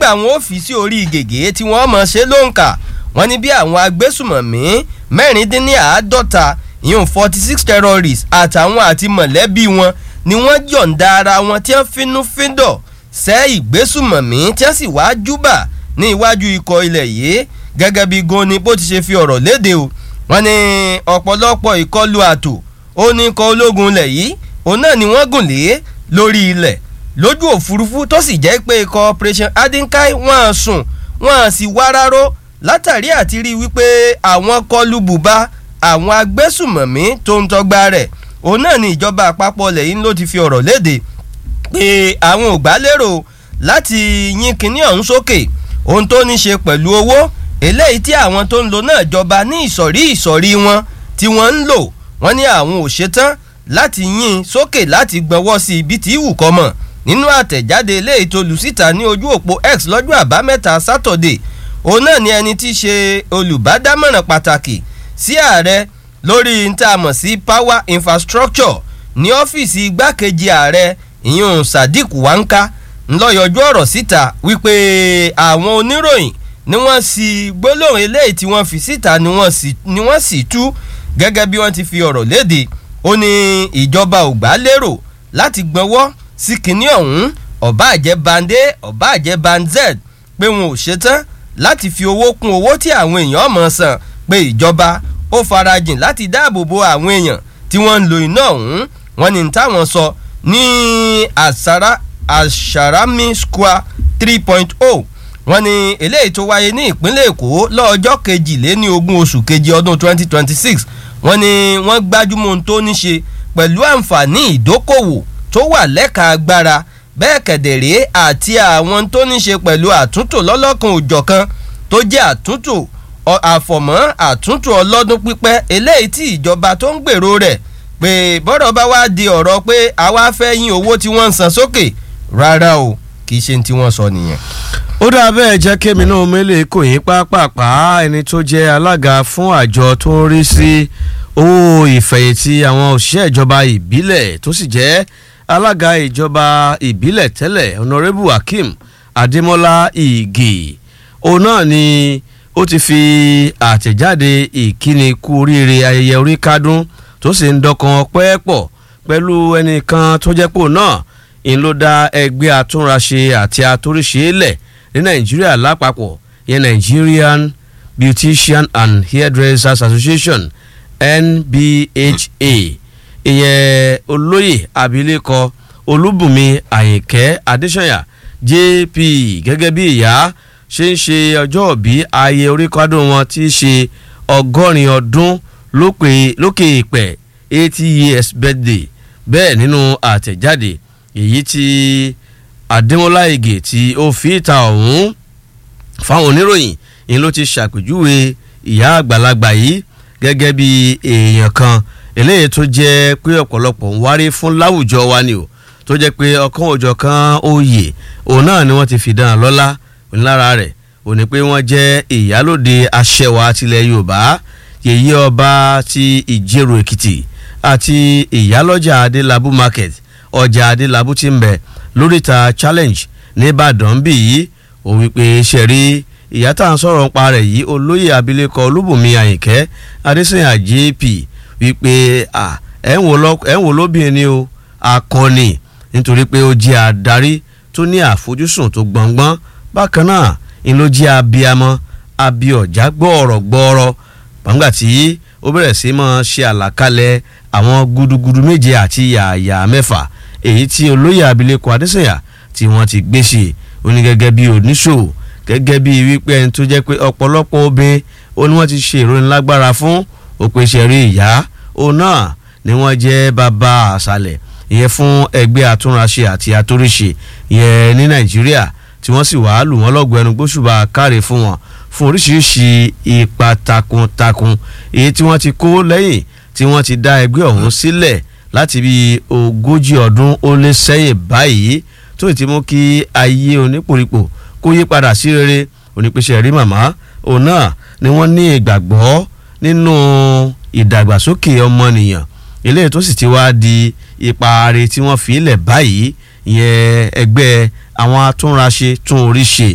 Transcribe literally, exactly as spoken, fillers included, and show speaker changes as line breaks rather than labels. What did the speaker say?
ńgbà wọn ò fi sí orí gègé tí wọ́n mọ̀ ṣe lóǹkà wọ́n ní bí àwọn agbésùmọ̀mí mẹ́rìndínláàádọ́ta ìyún forty six terrorists àtàwọn àti mọ̀lẹ́bí wọn ni wọ́n yọ̀ǹda ara wọn tí wọ́n finú fíndọ̀ sẹ́ ìgbésùmọ̀mí tí wọ́n sì wá júbà ní iwájú ikọ̀ ilẹ̀ yìí gẹ́gẹ́ bí Goni bó ti ṣe fi ọ̀rọ̀ léde o wọ́n ní ọ̀pọ̀lọpọ̀ ìkọlù àtò ó ní ikọ̀ ológun ilẹ̀ yìí òun náà ni wọ́n gùn lé lórí ilẹ̀ lójú òfurufú tó sì jẹ́ pé ikọ̀ operation Adinkai wọ́n sùn wọ́n sì wá ráró látàrí àti rí wípé àwọn kọlù bùbá àwọn agbésùmọ̀mí tó ń tọgbà rẹ̀ òun náà ni ìjọba àpapọ̀ ilẹ̀ yìí ló ti fi ọ̀rọ̀ léde pé àwọn ò gbà lérò láti yín kinní ọ̀hún sókè ohun tó ní ṣe pẹ̀lú owó eléyìí tí àwọn tó ń lò náà jọba ní ìsọ̀rí ìsọ̀rí wọn tí wọ́n ń lò wọ́n ní àwọn ò ṣetán láti yín sókè láti gbọ́wọ́ sí ibi tí ìwù kọ́ mọ̀ nínú àtẹ̀jáde eléyìí tó lù síta ní ojú òpó X lọ́jọ́ àbámẹ́ta Saturday òun náà ni ẹni tí í ṣe olùbádámọ̀ràn pàtàkì sí ààrẹ lórí ntàmọ̀ sí power infrastructure ní ọ́fíìsì igbákejì ààrẹ ìyún Sadiq Wanka ńlọ́yọjú ọ̀rọ̀ síta wípé àwọn oníròyìn ni wọ́n sì gbólóhùn eléyìí tí wọ́n fi síta ni wọ́n sì ni wọ́n sì tú gẹ́gẹ́ bí wọ́n ti fi ọ̀rọ̀ léde ó ní ìjọba ò gbà lérò láti gbọ́wọ́ sí kinní ọ̀hún ọ̀bàjẹ́ band A ọ̀bàjẹ́ band Z pé wọn ò ṣetán láti fi owó kún owó tí àwọn èèyàn mọ̀ san pé ìjọba ó farajìn láti dáàbò bo àwọn èèyàn tí wọ́n ń lo iná ọ̀hún wọ́n ní táwọn sọ ní àṣàrà àṣàràmì square three point oh wọ́n ní eléyìí tó wáyé ní ìpínlẹ̀ Èkó lọ́jọ́ kejìléní ogún oṣù kejì ọdún twenty twenty six wọ́n ní wọ́n gbájúmọ́ ohun tó ní ṣe pẹ̀lú àǹfààní ìdókòwò tó wà lẹ́ka agbára bẹ́ẹ̀ kẹ̀dẹ̀rẹ́ àti àwọn tó ní ṣe pẹ̀lú àtúntò lọ́lọ́kan òjọ̀kan tó jẹ́ àtúntò àfọ̀mọ́ àtúntò ọlọ́dún pípẹ́ eléyìí tí ìjọba tó ń gbèrò rẹ̀ pé bọ́rọ̀ bá wá di ọ̀rọ̀ pé àwa fẹ́ yín owó tí wọ́n ń san sókè rárá o kì í ṣe tí wọ́n sọ nìyẹn.
ó dáa bẹ́ẹ̀ jẹ́ kémi náà mélòó kò yín pápápá ẹni tó jẹ́ alága fún àjọ tó ń rí sí owó ìfẹ̀yìntì àwọn òṣìṣẹ́ ìjọba ìbílẹ̀ tó sì jẹ́ alága ìjọba ìbílẹ̀ tẹ́lẹ̀ Honorable Hakeem Adémọ́lá Ìgè òun náà ni ó ti fi àtẹ̀jáde ìkíni kú oríire ayẹyẹ orí kádún tó sì ń dọkàn ọpẹ́ pọ̀ pẹ̀lú ẹnìkan tó jẹ́ pò náà ń ló dá ẹgbẹ́ atúnraṣe àti atóríṣe lẹ̀ ní Nàìjíríà lápapọ̀ yẹn Nigerian Beautician and Hairdressers Association N B H A ìyẹn olóyè abilékọ Olúbùnmi Àyìnkẹ́ Adéṣànyà J P gẹ́gẹ́ bí ìyá ṣe ń ṣe ọjọ́ òbí ayẹyẹ orí kádùn wọn tí í ṣe ọgọ́rin ọdún lókè ìpẹ́ eighty years birthday bẹ́ẹ̀ nínú àtẹ̀jáde èyí tí Adémọ́lá Ìgè tí ó fi ìta ọ̀hún fáwọn oníròyìn yìí ló ti ṣàpèjúwe ìyá àgbàlagbà yìí gẹ́gẹ́ bí èèyàn kan eléyìí tó jẹ́ pé ọ̀pọ̀lọpọ̀ ń wárí fún láwùjọ wa ni o tó jẹ́ pé ọ̀kan òjọ̀ kan oyè òun náà ni wọ́n ti fi dán lọ́lá lára rẹ̀ ò ní pé wọ́n jẹ́ ìyálòde aṣẹ́wà tilẹ̀ Yorùbá yèyí ọba ti Ìjẹ̀rò Èkìtì àti ìyálọ́jà Adélábù market ọjà Adélábù ti ń bẹ lóríta challenge nìbàdàn bí yìí ó wípé ṣe rí ìyá tá à ń sọ̀rọ̀ nípa rẹ̀ yìí olóyè abilékọ Olúbùnmi Àyìnkẹ́ Adéṣànyà J P wípé ẹ̀ ń wò lóbìnrin ni o akọni nítorí pé ó jẹ́ adarí tó ní àfojúsùn tó gbọ̀ngbọ́n bákan náà ń ló jẹ́ abiyamọ abiọ̀já gbọ́ọ̀rọ̀ gbọ́ọ̀rọ̀ pàǹgbà tí ó bẹ̀rẹ̀ sí máa ṣe àlàkalẹ̀ àwọn gudugudu méje àti yàyà mẹ́fà èyí tí olóyè abilékọ Adéṣànyà tí wọ́n ti gbé ṣe oní gẹ́gẹ́ bí oníṣòwò gẹ́gẹ́ bí wípé ẹni tó jẹ́ pé ọ̀pọ̀lọpọ̀ obìnrin ó ní wọ́n ti ṣe ìrónilágbára fún òpèsè rí ìyá òun náà ni wọ́n jẹ́ bàbá àṣàlẹ̀ ìyẹn fún ẹgbẹ́ atúnraṣe àti atóríṣe ìyẹn ní Nàìjíríà tí wọ́n sì wàá lù wọ́n lọ́gọ̀ ẹnu gbóṣùbà káre fún wọn fún oríṣiríṣi ipa takuntakun èyí tí wọ́n ti kó lẹ́yìn tí wọ́n ti dá ẹgbẹ́ ọ̀hún sílẹ̀ láti bí ogójì ọdún ó lé sẹ́yìn báyìí tó ti mú kí ayé onípòrípò kó yí padà sí rere onípèsè rí màmá òun náà ni wọ́n ní ìgbàgbọ́ nínú ìdàgbàsókè ọmọnìyàn eléyìí tó sì ti wá di ipa ààrẹ tí wọ́n fi lẹ̀ báyìí ìyẹn ẹgbẹ́ àwọn atúnraṣe tún orí ṣe